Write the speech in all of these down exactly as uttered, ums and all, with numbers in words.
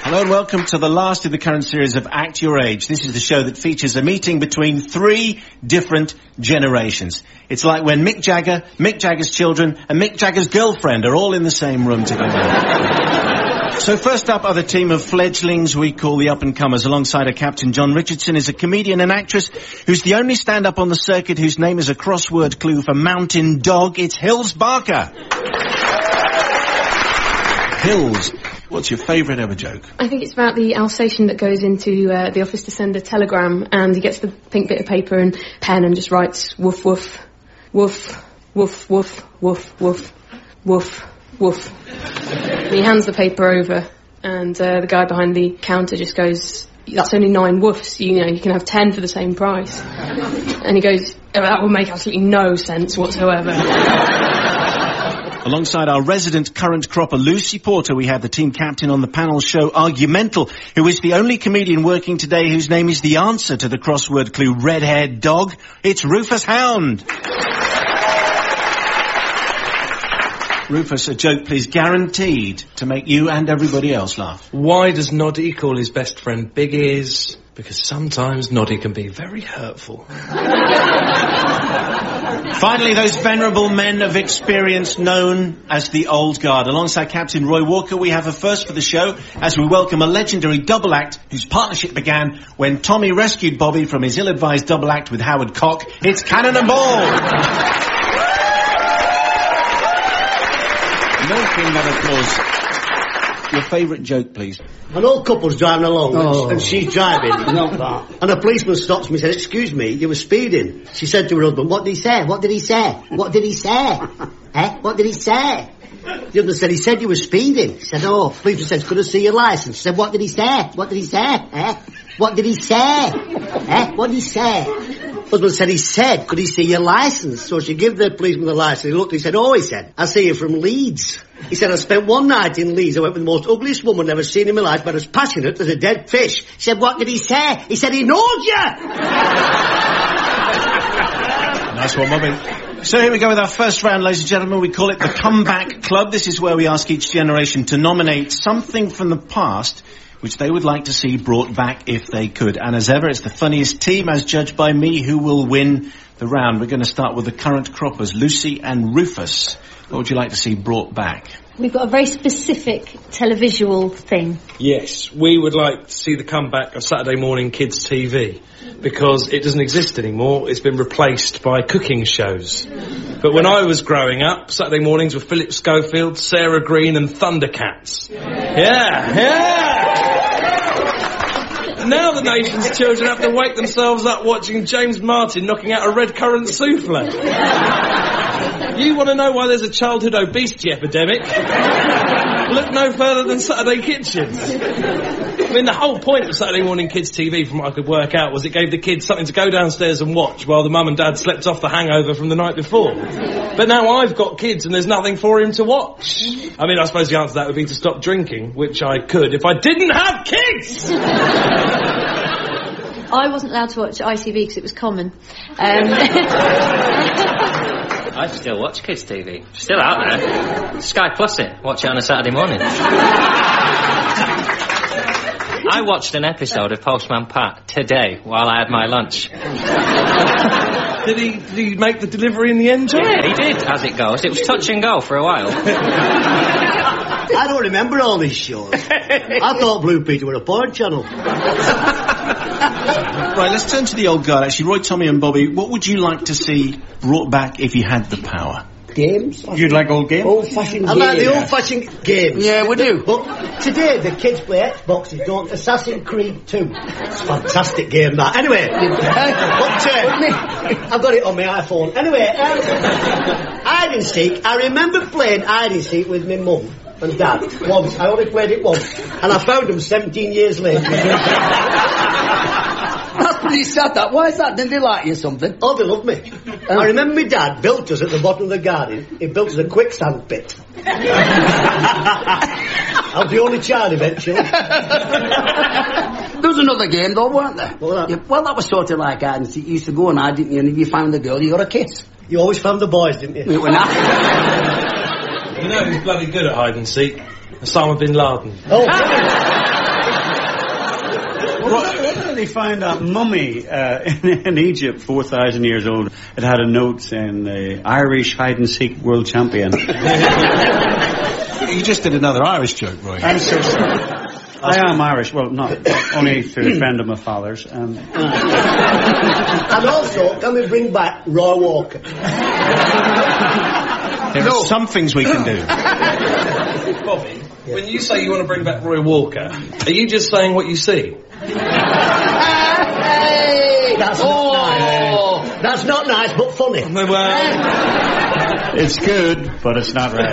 Hello and welcome to the last of the current series of Act Your Age. This is the show that features a meeting between three different generations. It's like when Mick Jagger, Mick Jagger's children and Mick Jagger's girlfriend are all in the same room together. So first up are the team of fledglings we call the up-and-comers. Alongside her captain, John Richardson, is a comedian and actress who's the only stand-up on the circuit whose name is a crossword clue for mountain dog. It's Hills Barker. Hills, what's your favourite ever joke? I think it's about the Alsatian that goes into uh, the office to send a telegram, and he gets the pink bit of paper and pen and just writes woof woof, woof, woof, woof, woof, woof, woof, woof. And he hands the paper over, and uh, the guy behind the counter just goes, "That's only nine woofs, you know, you can have ten for the same price." And he goes, "Oh, that will make absolutely no sense whatsoever." Alongside our resident current cropper, Lucy Porter, we have the team captain on the panel show Argumental, who is the only comedian working today whose name is the answer to the crossword clue red-haired dog. It's Rufus Hound. Rufus, a joke, please, guaranteed to make you and everybody else laugh. Why does Noddy call his best friend Big Ears? Because sometimes Noddy can be very hurtful. Finally, those venerable men of experience known as the Old Guard. Alongside Captain Roy Walker, we have a first for the show as we welcome a legendary double act whose partnership began when Tommy rescued Bobby from his ill-advised double act with Howard Cock. It's Cannon and Ball! Milking that applause. Your favourite joke, please. An old couple's driving along, Oh. and she's driving. Not that. And a policeman stops me and said, "Excuse me, you were speeding." She said to her husband, "What did he say? What did he say? What did he say? Eh? What did he say?" The husband said, "He said you were speeding." She said, "Oh." The policeman said, "Could I see your licence?" She said, "What did he say? What did he say? Eh? What did he say? Eh? What did he say?" Husband said, "He said, could he see your licence?" So she gave the policeman the licence. He looked, he said, "Oh," he said, "I see you from Leeds." He said, "I spent one night in Leeds. I went with the most ugliest woman I've ever seen in my life, but as passionate as a dead fish." She said, "What did he say?" He said, "He knowed you." Nice one, Bobby. So here we go with our first round, ladies and gentlemen. We call it the Comeback Club. This is where we ask each generation to nominate something from the past which they would like to see brought back if they could. And as ever, it's the funniest team, as judged by me, who will win the round. We're going to start with the current croppers, Lucy and Rufus. What would you like to see brought back? We've got a very specific televisual thing. Yes, we would like to see the comeback of Saturday morning kids' T V, because it doesn't exist anymore. It's been replaced by cooking shows. But when I was growing up, Saturday mornings were Philip Schofield, Sarah Green and Thundercats. Yeah, yeah! Now the nation's children have to wake themselves up watching James Martin knocking out a red currant souffle. You want to know why there's a childhood obesity epidemic? Look no further than Saturday Kitchens. I mean, the whole point of Saturday morning kids' T V, from what I could work out, was it gave the kids something to go downstairs and watch while the mum and dad slept off the hangover from the night before. But now I've got kids and there's nothing for him to watch. I mean, I suppose the answer to that would be to stop drinking, which I could if I didn't have kids! I wasn't allowed to watch I T V because it was common. Um, I still watch kids' T V. Still out there. Sky Plus it. Watch it on a Saturday morning. I watched an episode of Postman Pat today while I had my lunch. Did he, did he make the delivery in the end, John? Yeah, he did, as it goes. It was touch and go for a while. I don't remember all these shows. I thought Blue Peter were a porn channel. Right, let's turn to the Old Guard. Actually, Roy, Tommy and Bobby, what would you like to see brought back if you had the power? Games? You'd like old games? Old-fashioned I games. like the old-fashioned games. Yeah, we do. But today, the kids play Xboxes, don't Assassin's Creed two. It's a fantastic game, that. Anyway, but, uh, I've got it on my iPhone. Anyway, um, hide and seek. I remember playing hide and seek with my mum and dad once. I only played it once. And I found them seventeen years later. That's pretty sad, that. Why is that? Didn't they like you or something? Oh, they loved me. I remember my dad built us at the bottom of the garden. He built us a quicksand pit. I was the only child eventually. There was another game though, weren't there? What was that? Yeah, well, that was sort of like hide and seek. You used to go and hide, didn't you? And if you found the girl, you got a kiss. You always found the boys, didn't you? It were not. You know who's bloody good at hide and seek? Osama bin Laden. Oh, Well, they found that mummy uh, in, in Egypt, four thousand years old. It had a note saying uh, Irish hide-and-seek world champion. You just did another Irish joke, Roy. I'm so sorry. I am Irish. Well, not only through a friend of my father's. Um. And also, can we bring back Roy Walker? There No. are some things we can do. Bobby, when you say you want to bring back Roy Walker, are you just saying what you see? Hey, that's Oh. not nice. That's not nice, but funny. Well, It's good, but it's not right.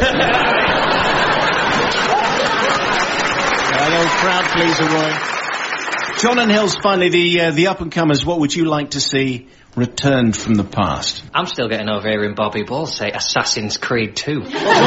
An old crowd pleaser, Roy. John and Hills, finally, the uh, the up-and-comers, what would you like to see returned from the past? I'm still getting over hearing Bobby Ball say Assassin's Creed two.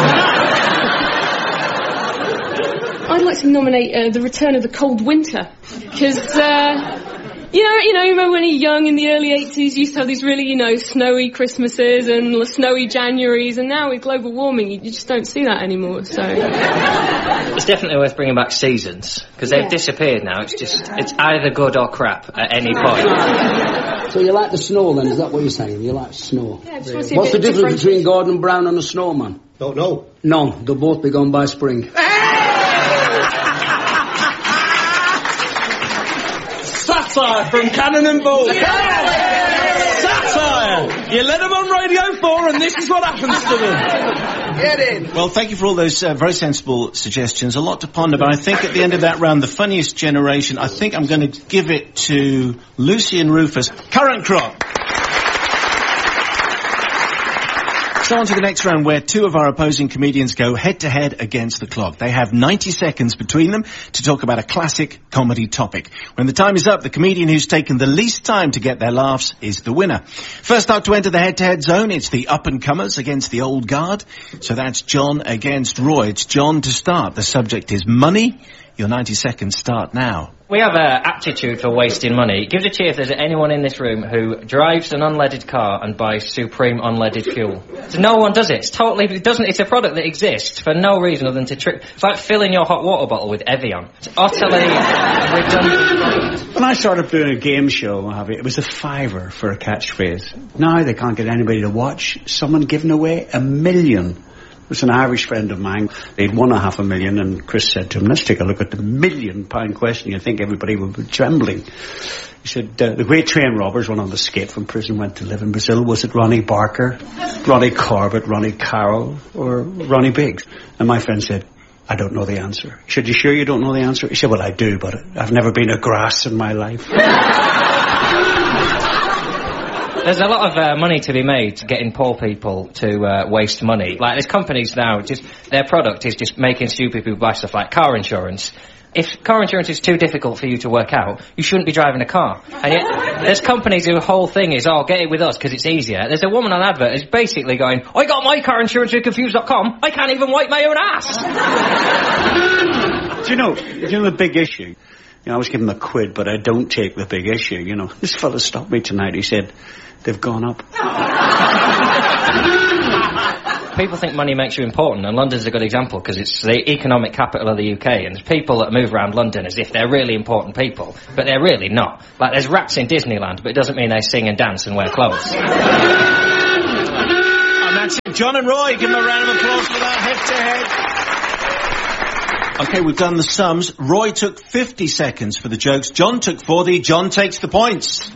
I'd like to nominate uh, the return of the cold winter, because, uh, you know, you know, you remember when you're young in the early eighties, you used to have these really, you know, snowy Christmases and snowy Januaries, and now with global warming, you, you just don't see that anymore, so... It's definitely worth bringing back seasons, because they've Yeah. disappeared now. It's just, it's either good or crap at any point. So you like the snow then, is that what you're saying? You like snow? Yeah, I just want to see a What's the bit of difference difference. between Gordon Brown and a snowman? Don't know. None. They'll both be gone by spring. satire from Cannon and Ball. Satire! You let them on Radio four and this is what happens to them. Get in. Well, thank you for all those uh, very sensible suggestions. A lot to ponder, but I think at the end of that round, the funniest generation, I think I'm going to give it to Lucy and Rufus. Current crop. So on to the next round, where two of our opposing comedians go head-to-head against the clock. They have ninety seconds between them to talk about a classic comedy topic. When the time is up, the comedian who's taken the least time to get their laughs is the winner. First up to enter the head-to-head zone, it's the up-and-comers against the old guard. So that's John against Roy. It's John to start. The subject is money. Your ninety seconds start now. We have an aptitude for wasting money. Give it a cheer if there's anyone in this room who drives an unleaded car and buys Supreme unleaded fuel. So no one does it. It's totally, it doesn't, it's a product that exists for no reason other than to trick. It's like filling your hot water bottle with Evian. It's utterly redundant. When I started doing a game show, it was a fiver for a catchphrase. Now they can't get anybody to watch someone giving away a million. It was an Irish friend of mine. They'd won a half a million, and Chris said to him, let's take a look at the million pound question. You'd think everybody would be trembling. He said, uh, the great train robbers went on the escape from prison, went to live in Brazil. Was it Ronnie Barker, Ronnie Corbett, Ronnie Carroll, or Ronnie Biggs? And my friend said, I don't know the answer. He said, you sure you don't know the answer? He said, well, I do, but I've never been a grass in my life. There's a lot of uh, money to be made getting poor people to uh, waste money. Like, there's companies now, just their product is just making stupid people buy stuff like car insurance. If car insurance is too difficult for you to work out, you shouldn't be driving a car. And yet, there's companies whose whole thing is, oh, get it with us because it's easier. There's a woman on advert who's basically going, I got my car insurance with Confused dot com. I can't even wipe my own ass. Do you know, do you know the big issue? You know, I was giving him a quid, but I don't take the big issue, you know. This fella stopped me tonight. He said, they've gone up. People think money makes you important, and London's a good example because it's the economic capital of the U K, and there's people that move around London as if they're really important people, but they're really not. Like, there's rats in Disneyland, but it doesn't mean they sing and dance and wear clothes. And that's it. John and Roy, give them a round of applause for that head-to-head. Okay, we've done the sums. Roy took fifty seconds for the jokes. John took forty. John takes the points.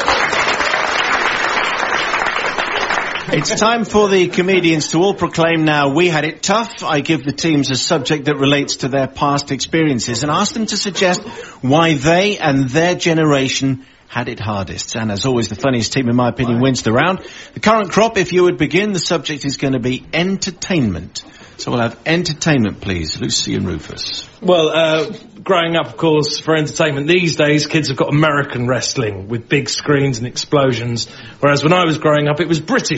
It's time for the comedians to all proclaim now, we had it tough. I give the teams a subject that relates to their past experiences and ask them to suggest why they and their generation had it hardest. And as always, the funniest team, in my opinion, wins the round. The current crop, if you would begin, the subject is going to be entertainment. So we'll have entertainment, please. Lucy and Rufus. Well, uh, growing up, of course, for entertainment these days, kids have got American wrestling with big screens and explosions, whereas when I was growing up, it was British